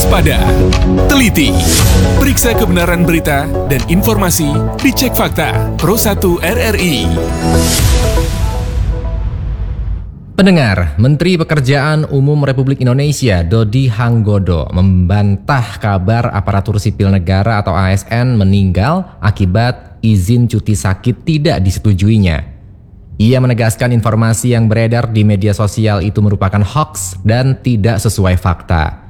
Waspada, teliti, periksa kebenaran berita dan informasi, dicek fakta. Pro 1 RRI. Pendengar, Menteri Pekerjaan Umum Republik Indonesia Dodi Hanggodo membantah kabar aparatur sipil negara atau ASN meninggal akibat izin cuti sakit tidak disetujuinya. Ia menegaskan informasi yang beredar di media sosial itu merupakan hoaks dan tidak sesuai fakta.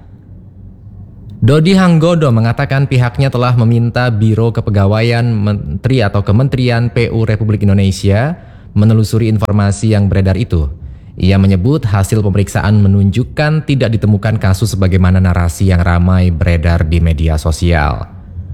Dodi Hanggodo mengatakan pihaknya telah meminta Biro Kepegawaian Menteri atau Kementerian PU Republik Indonesia menelusuri informasi yang beredar itu. Ia menyebut hasil pemeriksaan menunjukkan tidak ditemukan kasus sebagaimana narasi yang ramai beredar di media sosial.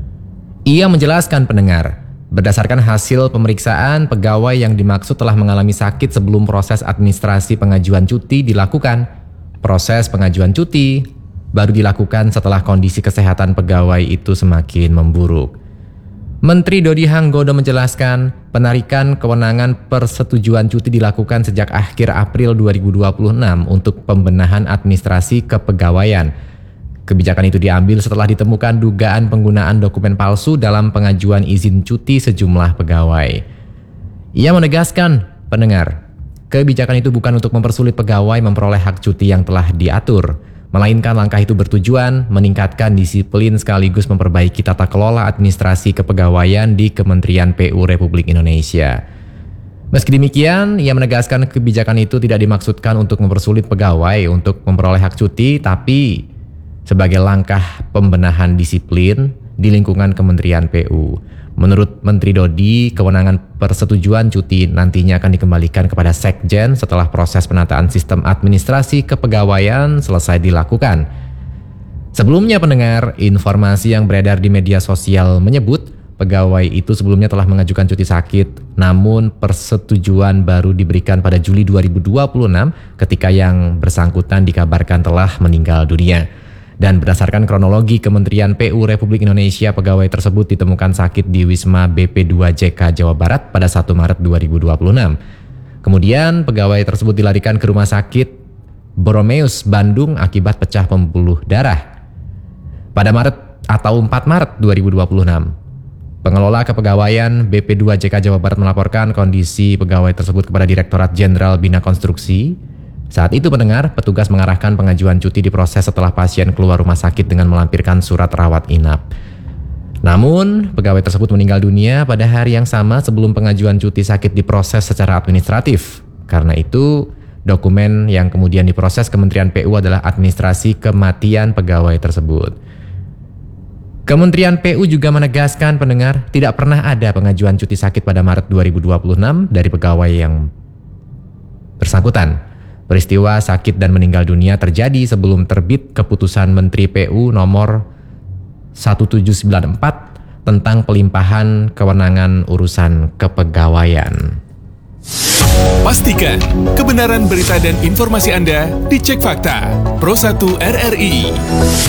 Ia menjelaskan pendengar, berdasarkan hasil pemeriksaan, pegawai yang dimaksud telah mengalami sakit sebelum proses administrasi pengajuan cuti dilakukan. Proses pengajuan cuti baru dilakukan setelah kondisi kesehatan pegawai itu semakin memburuk. Menteri Dodi Hanggodo menjelaskan, penarikan kewenangan persetujuan cuti dilakukan sejak akhir April 2026 untuk pembenahan administrasi kepegawaian. Kebijakan itu diambil setelah ditemukan dugaan penggunaan dokumen palsu dalam pengajuan izin cuti sejumlah pegawai. Ia menegaskan, pendengar, kebijakan itu bukan untuk mempersulit pegawai memperoleh hak cuti yang telah diatur, melainkan langkah itu bertujuan meningkatkan disiplin sekaligus memperbaiki tata kelola administrasi kepegawaian di Kementerian PU Republik Indonesia. Meski demikian, ia menegaskan kebijakan itu tidak dimaksudkan untuk mempersulit pegawai untuk memperoleh hak cuti, tapi sebagai langkah pembenahan disiplin di lingkungan Kementerian PU. Menurut Menteri Dodi, kewenangan persetujuan cuti nantinya akan dikembalikan kepada Sekjen setelah proses penataan sistem administrasi kepegawaian selesai dilakukan. Sebelumnya pendengar, informasi yang beredar di media sosial menyebut pegawai itu sebelumnya telah mengajukan cuti sakit, namun persetujuan baru diberikan pada Juli 2026 ketika yang bersangkutan dikabarkan telah meninggal dunia. Dan berdasarkan kronologi Kementerian PU Republik Indonesia, pegawai tersebut ditemukan sakit di Wisma BP2JK Jawa Barat pada 1 Maret 2026. Kemudian pegawai tersebut dilarikan ke Rumah Sakit Boromeus Bandung akibat pecah pembuluh darah. Pada Maret atau 4 Maret 2026, pengelola kepegawaian BP2JK Jawa Barat melaporkan kondisi pegawai tersebut kepada Direktorat Jenderal Bina Konstruksi. Saat itu pendengar, petugas mengarahkan pengajuan cuti diproses setelah pasien keluar rumah sakit dengan melampirkan surat rawat inap. Namun, pegawai tersebut meninggal dunia pada hari yang sama sebelum pengajuan cuti sakit diproses secara administratif. Karena itu, dokumen yang kemudian diproses Kementerian PU adalah administrasi kematian pegawai tersebut. Kementerian PU juga menegaskan pendengar, tidak pernah ada pengajuan cuti sakit pada Maret 2026 dari pegawai yang bersangkutan. Peristiwa sakit dan meninggal dunia terjadi sebelum terbit keputusan Menteri PU nomor 1794 tentang pelimpahan kewenangan urusan kepegawaian. Pastikan kebenaran berita dan informasi Anda dicek fakta. Pro 1 RRI.